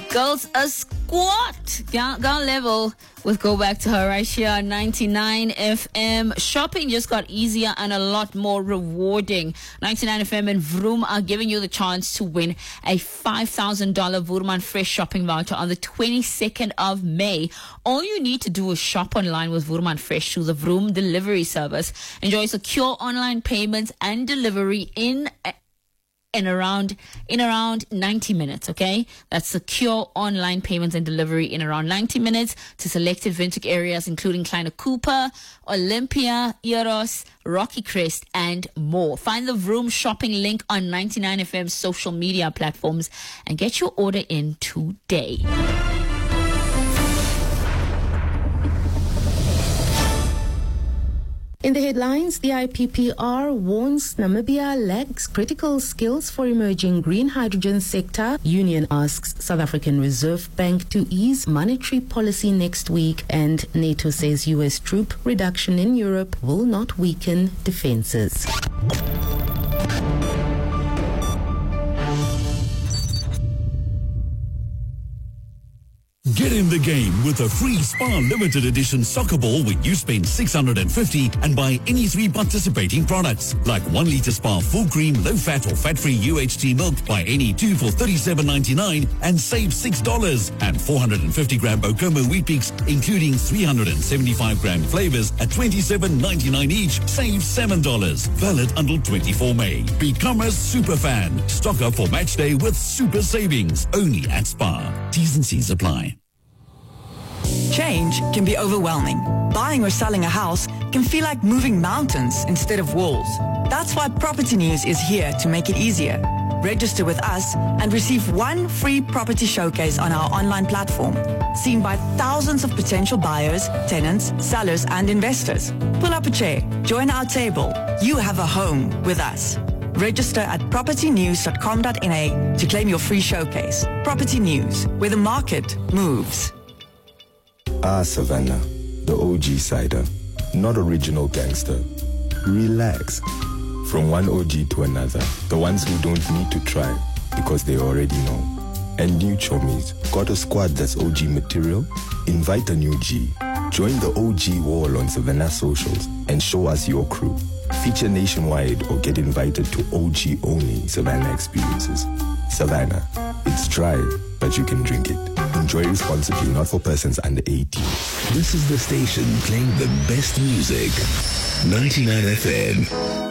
Girls a squat. Down level with Go Back to Her right here on 99 FM. Shopping just got easier and a lot more rewarding. 99 FM and Vroom are giving you the chance to win a $5,000 Woermann Fresh shopping voucher on the 22nd of May. All you need to do is shop online with Woermann Fresh through the Vroom delivery service. Enjoy secure online payments and delivery in around 90 minutes, okay? That's secure online payments and delivery in around 90 minutes to selected Windhoek areas, including Kleine Cooper, Olympia, Eros, Rocky Crest, and more. Find the Vroom shopping link on 99FM's social media platforms and get your order in today. In the headlines, the IPPR warns Namibia lacks critical skills for emerging green hydrogen sector. Union asks South African Reserve Bank to ease monetary policy next week. And NATO says US troop reduction in Europe will not weaken defenses. Get in the game with a free Spar limited edition soccer ball when you spend $650 and buy any 3 participating products, like 1 litre Spar full cream, low fat or fat free UHT milk. Buy any 2 for $37.99 and save $6. And 450 gram Okomo Wheat Pix, including 375 gram flavors at $27.99 each, save $7. Valid until 24 May. Become a super fan. Stock up for match day with super savings. Only at Spar. T's and C's apply. Change can be overwhelming. Buying or selling a house can feel like moving mountains instead of walls. That's why Property News is here to make it easier. Register with us and receive 1 free property showcase on our online platform, seen by thousands of potential buyers, tenants, sellers, and investors. Pull up a chair, join our table. You have a home with us. Register at propertynews.com.na to claim your free showcase. Property News, where the market moves. Savannah, the OG cider, not original gangster. Relax. From one OG to another, the ones who don't need to try because they already know. And new chomies, got a squad that's OG material? Invite a new G. Join the OG wall on Savannah socials and show us your crew. Feature nationwide or get invited to OG only Savannah experiences. Savannah, it's dry, but you can drink it. Enjoy responsibly, not for persons under 18. This is the station playing the best music. 99 FM.